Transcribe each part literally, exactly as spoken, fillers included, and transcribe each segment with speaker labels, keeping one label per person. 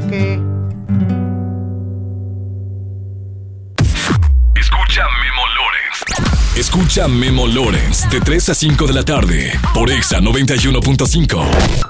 Speaker 1: qué.
Speaker 2: Escucha Memo Lawrence. Escucha Memo Lawrence de tres a cinco de la tarde por Exa noventa y uno punto cinco.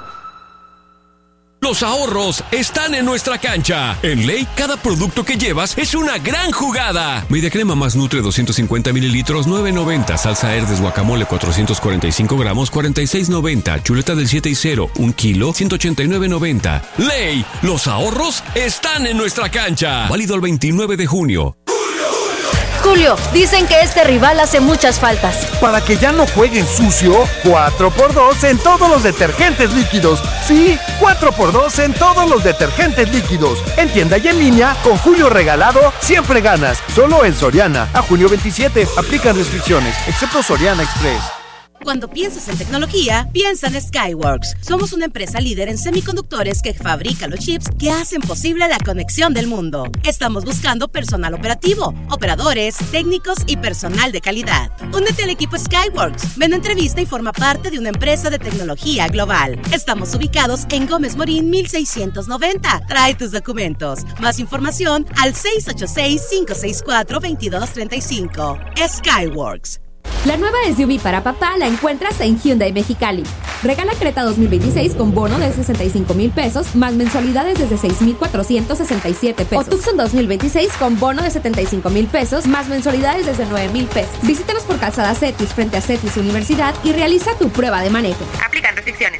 Speaker 2: Los ahorros están en nuestra cancha. En Ley, cada producto que llevas es una gran jugada. Media crema más Nutre doscientos cincuenta mililitros, nueve noventa. Salsa Herdes guacamole cuatrocientos cuarenta y cinco gramos, cuarenta y seis noventa. Chuleta del siete y cero, un kilo, ciento ochenta y nueve noventa. Ley, los ahorros están en nuestra cancha. Válido el veintinueve de junio.
Speaker 3: Julio, dicen que este rival hace muchas faltas.
Speaker 4: Para que ya no jueguen sucio, cuatro por dos en todos los detergentes líquidos. Sí, cuatro por dos en todos los detergentes líquidos. En tienda y en línea, con Julio regalado, siempre ganas. Solo en Soriana. A junio veintisiete, aplican restricciones, excepto Soriana Express.
Speaker 5: Cuando piensas en tecnología, piensa en Skyworks. Somos una empresa líder en semiconductores que fabrica los chips que hacen posible la conexión del mundo. Estamos buscando personal operativo, operadores, técnicos y personal de calidad. Únete al equipo Skyworks. Ven a entrevista y forma parte de una empresa de tecnología global. Estamos ubicados en Gómez Morín mil seiscientos noventa. Trae tus documentos. Más información al seis ocho seis, cinco seis cuatro, veintidós treinta y cinco. Skyworks.
Speaker 6: La nueva S U V para papá la encuentras en Hyundai Mexicali. Regala Creta dos mil veintiséis con bono de sesenta y cinco mil pesos, más mensualidades desde seis mil cuatrocientos sesenta y siete pesos. O Tucson dos mil veintiséis con bono de setenta y cinco mil pesos, más mensualidades desde nueve mil pesos. Visítanos por Calzada Cetis frente a Cetis Universidad y realiza tu prueba de manejo.
Speaker 5: Aplican restricciones.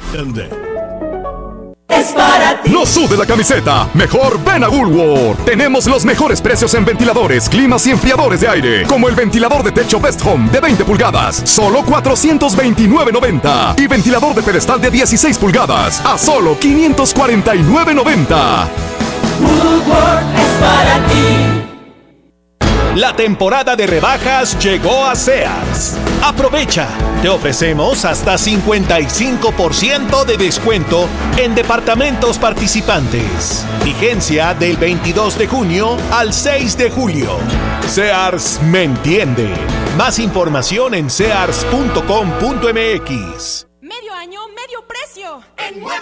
Speaker 7: Es para ti.
Speaker 8: No sude la camiseta. Mejor ven a Woolworth. Tenemos los mejores precios en ventiladores, climas y enfriadores de aire. Como el ventilador de techo Best Home de veinte pulgadas, solo cuatrocientos veintinueve noventa. Y ventilador de pedestal de dieciséis pulgadas, a solo quinientos cuarenta y nueve noventa.
Speaker 7: Woolworth es para ti.
Speaker 9: La temporada de rebajas llegó a Sears. Aprovecha, te ofrecemos hasta cincuenta y cinco por ciento de descuento en departamentos participantes. Vigencia del veintidós de junio al seis de julio. Sears me entiende. Más información en sears punto com punto m x.
Speaker 10: Medio año, medio precio. En